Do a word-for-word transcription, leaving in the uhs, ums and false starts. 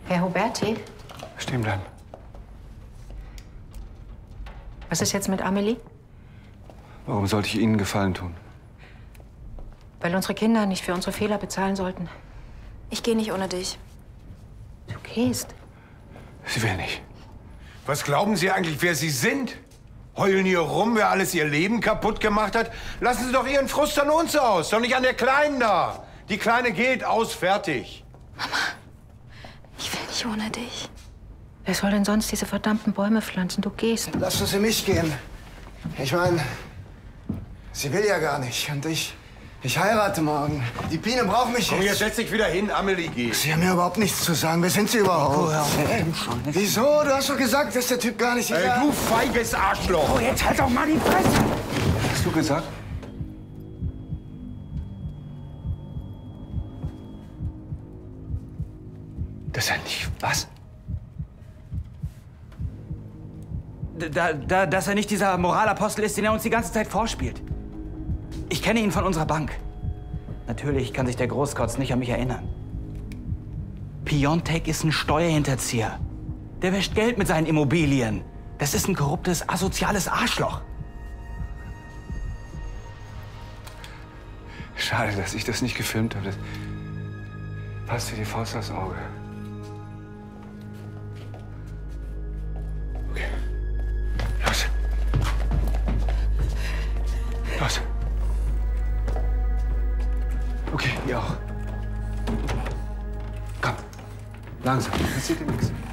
Herr Huberti? Stehen bleiben. Was ist jetzt mit Amelie? Warum sollte ich Ihnen Gefallen tun? Weil unsere Kinder nicht für unsere Fehler bezahlen sollten. Ich gehe nicht ohne dich. Du gehst. Sie will nicht. Was glauben Sie eigentlich, wer Sie sind? Heulen hier rum, wer alles ihr Leben kaputt gemacht hat? Lassen Sie doch Ihren Frust an uns aus, doch nicht an der Kleinen da. Die Kleine geht, aus, fertig. Mama, ich will nicht ohne dich. Wer soll denn sonst diese verdammten Bäume pflanzen? Du gehst. Lassen Sie mich gehen. Ich meine, sie will ja gar nicht. Und ich, ich heirate morgen. Die Biene braucht mich Komm, jetzt. jetzt setz dich wieder hin, Amelie geht. Sie haben mir überhaupt nichts zu sagen. Wer sind Sie überhaupt? Oh, hör auf. Schon. Wieso? Du hast doch gesagt, dass der Typ gar nicht... Ey, du feiges Arschloch. Oh, jetzt halt doch mal die Fresse! Was hast du gesagt? Dass er nicht... Was? Da, da, dass er nicht dieser Moralapostel ist, den er uns die ganze Zeit vorspielt. Ich kenne ihn von unserer Bank. Natürlich kann sich der Großkotz nicht an mich erinnern. Piontek ist ein Steuerhinterzieher. Der wäscht Geld mit seinen Immobilien. Das ist ein korruptes, asoziales Arschloch. Schade, dass ich das nicht gefilmt habe. Das passt wie die Faust aufs Auge. Okay. Los. Los. Okay, ihr auch. Komm. Langsam. Passiert dir nichts.